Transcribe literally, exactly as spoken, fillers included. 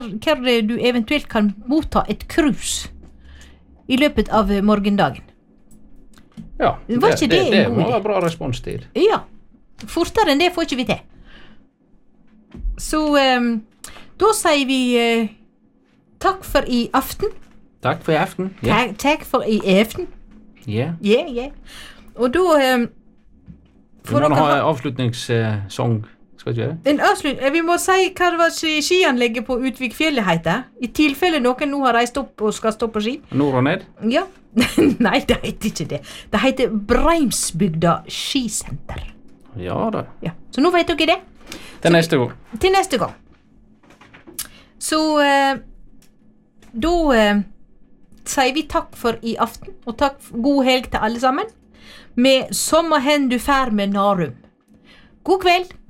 hvor du eventuelt kan motta et krus i løpet av morgendagen. Ja, Var ikke det det, en det god må idé? være bra responstid. Ja, fortere enn det får ikke vi til. Så um, da sier vi uh, takk for i aften. Takk for i aften. Ja, Takk, takk for i aften. ja. Ja, ja. Og da um, Vi må nå ha en avslutningssong, skal vi ikke det? en avslut. eh, Vi må si hva det var ski- skianlegget på Utvikfjellet heter. I tilfelle noen nå har reist opp og skal stå på ski. Nord og ned? Ja. Nei, det heter ikke det. Det heter Breimsbygda skisenter. Ja da. Ja. Så nå vet dere det. Til neste gang. Til neste gang. Så eh, da eh, sier vi takk for i aften, og takk for god helg til alle sammen. Med Sommerhen du fær med Narum. God kveld.